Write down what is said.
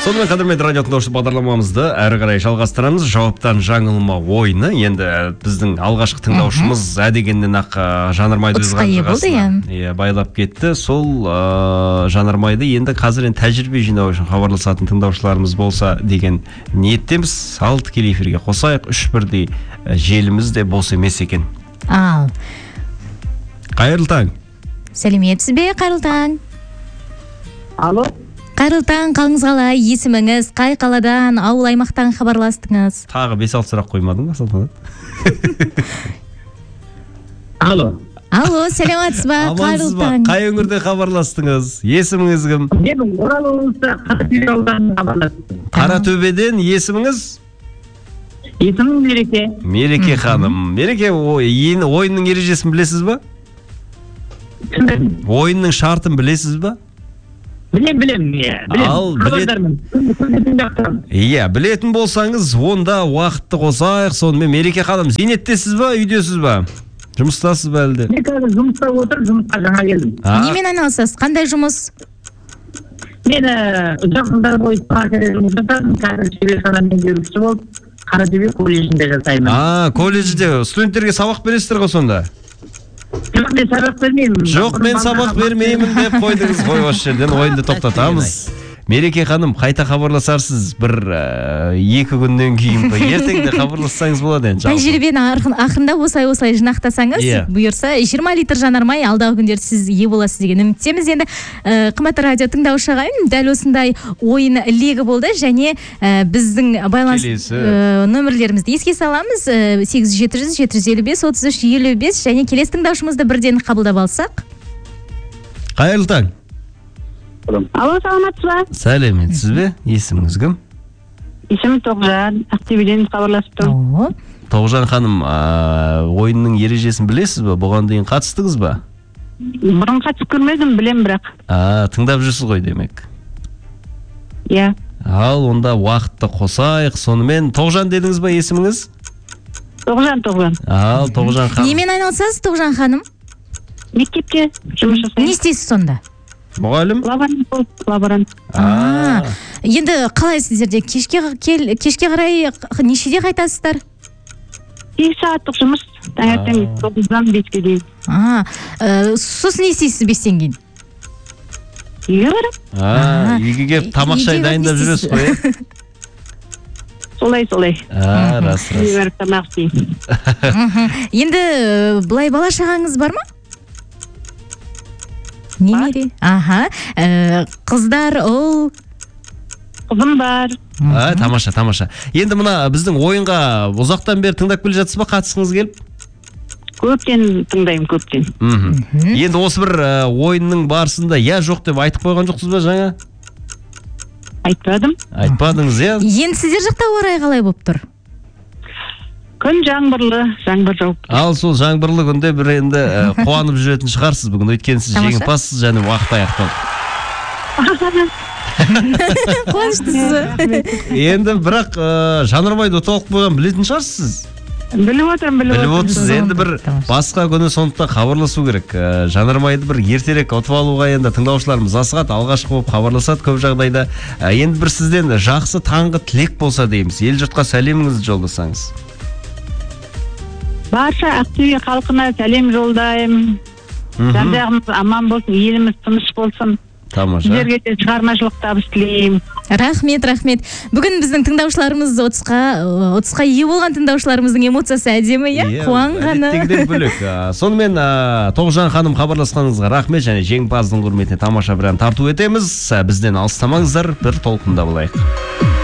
Сонымен қадірменді радио тыңдаушы бағдарламамызды әрі қарай жалғастырамыз. Жауаптан жаңылма ойыны. Енді біздің алғашқы тыңдаушымыз әдегеннен ақ жанармайды өз қанжығасына байлап кетті. Сол жанармайды енді қазір тәжірибе жинау үшін хабарласатын тыңдаушыларымыз болса деген ниеттеміз. Ал тікелей эфирге қосайық. 3-1 желіміз де бос емес екен. Ал. Қайырлы таң. Сәлеметсіз бе, қайырлы таң. Алло. Қайырлы таң, қалыңыз қалай? Есіміңіз, қай қаладан, ауыл аймақтан хабарластыңыз? Тағы 5-6 сұрақ қоймадың ба, Салтанат? Алло. Алло, сәлеметсіз ба? Қайырлы таң. Қай өңірде хабарластыңыз? Есіміңіз кім? Мен Орал облысы Қаратөбе ауданынан хабарластым. Қаратөбеден есіміңіз? Есімім Мереке. Мереке ханым. Мереке, ойынның ережесін білесіз ба? Ойынның шартын білесіз ба? Білем. Ал, білетін болсаңыз, онда уақытты қосайық. Сонымен Мереке ханым, зейнеттесіз ба, үйдесіз ба? Жұмыстасыз ба әлде? Мен қазір жұмыста отыр, жұмысқа жаңа келдім. Немен айналысасыз? Қандай жұмыс? Мен ұзақ жылдар бойы паркеде жұмыс жасадым. Қазір шеберхана меңгерушісі болып, Қаратөбе колледжінде жасаймын. Колледжде студенттерге сабақ бересіздер ғой сонда? Жоқ, мен сабақ бермеймін. Жоқ, мен сабақ бермеймін деп қойдыңыз ғой осы жерден. Ойынды тоқтатамыз. Мереке ханым, қайта хабарласарсыз бір 2 күннен кейін бе? Ертеңде хабарлассаңыз болады енді. Тәжірибені ақырындап осылай жинақтасаңыз, бұйырса 20 литр жанармай алдағы күндер сіз ие боласыз деген үміттеміз. Енді қымбатты радио тыңдаушы ағайын, дәл осындай ойын легі болды және біздің байланыс нөмірлерімізді еске саламыз. 8700 755 33 55 және келесі тыңдаушымызды бірден қабылдап алсақ. Қайырлы таң. Алло, саламатсыз ба? Сәлеметсіз бе? Есіміңіз кім? Есімім Тоғжан, Ақтөбеден хабарласып тұрмын. Тоғжан ханым, ойынның ережесін білесіз ба? Бұған дейін қатыстыңыз ба? Бұрын қатысып көрмедім, білем бірақ. Тыңдап жүрсіз ғой демек. Иә. Ал, онда уақытты қосайық. Сонымен Тоғжан дедіңіз ба есіміңіз? Тоғжан. Ал, Тоғжан ханым. Немен айналысасыз, Тоғжан ханым? Мектепте жұмыс жасаймын. Не істейсіз сонда? Мұғалім? Лаборант. Енді қалай сіздерде кешке қарай нешеде қайтасыздар? 2 сағаттық жұмыс. Таңертең 9-дан 5-ке дейін. Сосын не істейсіз 5-тен кейін? Үйге барам. Үйге келіп тамақ шай дайындап жүресіз ғой? Солай. Рас. Үйге барып тамақ істеймін. Енді былай бала шағаңыз бар ма? Немере? Қыздар, ол... Қызым бар. Тамаша. Енді мына біздің ойынға ұзақтан бері тыңдап келе жатсыз ба, қатысқыңыз келіп? Көптен тыңдаймын, көптен. Енді осы бір ойынның барысында я жоқ деп айтып қойған жоқсыз ба жаңа? Айтпадым. Айтпадыңыз, иә? Енді сіздер жақта ауа райы қалай болып тұр? Күн жаңбыр жауып. Ал сол жаңбырлы күнде бір енді қуанып жүретін шығарсыз бүгін, өйткені сіз жеңімпазсыз және уақыт аяқталды. Қуаныштысыз. Енді бірақ жанармайды толық қойған білетін шығарсыз. Біліп отырсыз. Енді бір басқа күні сондықтан хабарласу керек. Жанармайды бір ертерек ұтып алуға енді тыңдаушыларымыз асығады, алғашқы болып хабарласады көп жағдайда. Енді бір сізден жақсы таңғы тілек болса дейміз. Ел жұртқа сәлеміңізді жолдасаңыз. Барша Ақтөбе халқына сәлем жолдаймын. Жан-жағымыз аман болсын, еліміз тыныш болсын. Тамаша. Сіздерге де шығармашылық табыс тілеймін. Рахмет. Бүгін біздің тыңдаушыларымыз 30-қа ие болған тыңдаушыларымыздың эмоциясы әдемі, қуанғаны. Әдеттегіден бөлек. Сонымен Тоғжан ханым хабарласқаныңызға рахмет және жеңімпаздың құрметіне тамаша бір ән тарту етеміз. Бізден алыстамаңыздар, бір толқында болайық.